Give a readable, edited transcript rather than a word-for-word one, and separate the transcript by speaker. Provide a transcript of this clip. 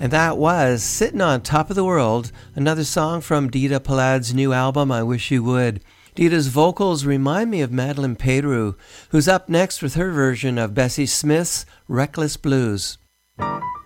Speaker 1: And that was Sitting on Top of the World, another song from Dita Palad's new album, I Wish You Would. Dita's vocals remind me of Madeline Pedro, who's up next with her version of Bessie Smith's Reckless Blues.